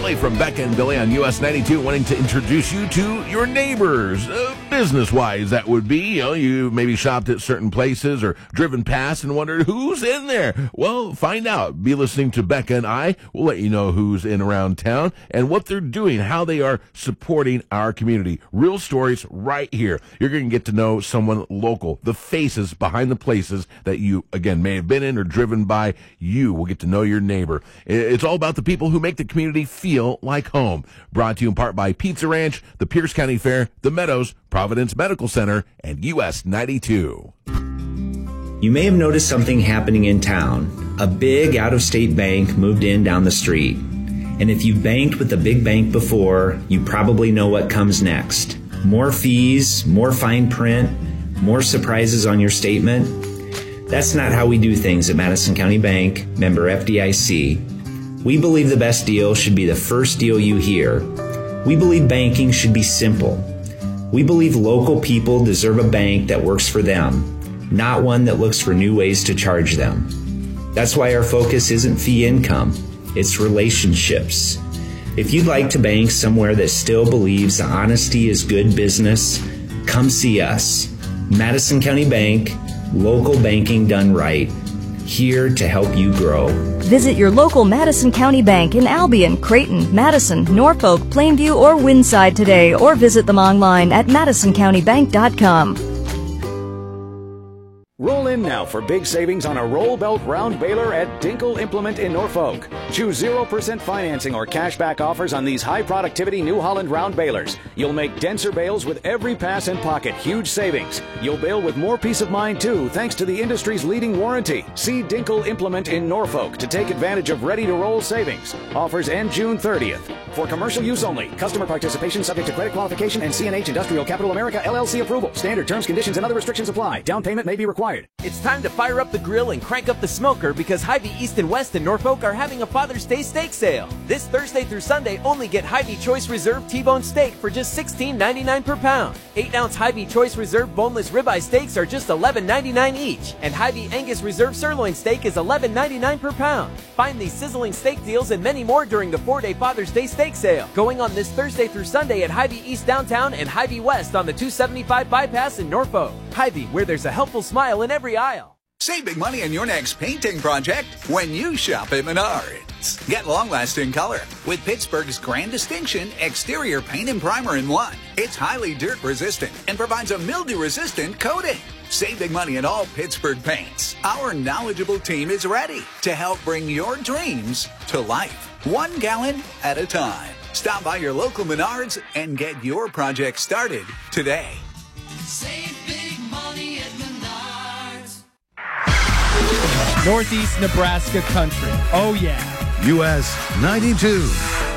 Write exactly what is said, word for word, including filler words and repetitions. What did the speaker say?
Billy from Becca and Billy on U S ninety-two, wanting to introduce you to your neighbors, uh, business-wise, that would be. You know, you maybe shopped at certain places or driven past and wondered who's in there. Well, find out. Be listening to Becca and I. We'll let you know who's in around town and what they're doing, how they are supporting our community. Real stories right here. You're going to get to know someone local, the faces behind the places that you, again, may have been in or driven by. You will get to know your neighbor. It's all about the people who make the community feel like home. Brought to you in part by Pizza Ranch, the Pierce County Fair, the Meadows, Providence Medical Center, and U S ninety-two. You may have noticed something happening in town. A big out-of-state bank moved in down the street. And if you've banked with a big bank before, you probably know what comes next. More fees, more fine print, more surprises on your statement. That's not how we do things at Madison County Bank, member F D I C. We believe the best deal should be the first deal you hear. We believe banking should be simple. We believe local people deserve a bank that works for them, not one that looks for new ways to charge them. That's why our focus isn't fee income, it's relationships. If you'd like to bank somewhere that still believes honesty is good business, come see us. Madison County Bank, local banking done right. Here to help you grow. Visit your local Madison County Bank in Albion, Creighton, Madison, Norfolk, Plainview, or Windside today, or visit them online at madison county bank dot com. Roll in now for big savings on a roll belt round baler at Dinkle Implement in Norfolk. Choose zero percent financing or cashback offers on these high productivity New Holland round balers. You'll make denser bales with every pass and pocket. Huge savings. You'll bale with more peace of mind too, thanks to the industry's leading warranty. See Dinkle Implement in Norfolk to take advantage of ready to roll savings. Offers end June thirtieth. For commercial use only. Customer participation subject to credit qualification and C and H Industrial Capital America L L C approval. Standard terms, conditions, and other restrictions apply. Down payment may be required. It's time to fire up the grill and crank up the smoker because Hy-Vee East and West in Norfolk are having a Father's Day steak sale. This Thursday through Sunday, only get Hy-Vee Choice Reserve T-Bone steak for just sixteen ninety-nine per pound. eight ounce Hy-Vee Choice Reserve boneless ribeye steaks are just eleven ninety-nine each, and Hy-Vee Angus Reserve sirloin steak is eleven ninety-nine per pound. Find these sizzling steak deals and many more during the four-day Father's Day steak sale, going on this Thursday through Sunday at Hy-Vee East downtown and Hy-Vee West on the two seventy-five bypass in Norfolk. Hy-Vee, where there's a helpful smile in every aisle. Save big money on your next painting project when you shop at Menards. Get long-lasting color with Pittsburgh's Grand Distinction exterior paint and primer in one. It's highly dirt-resistant and provides a mildew-resistant coating. Save big money in all Pittsburgh paints. Our knowledgeable team is ready to help bring your dreams to life, one gallon at a time. Stop by your local Menards and get your project started today. Save big money at Menards. Northeast Nebraska country. Oh, yeah. U S ninety-two.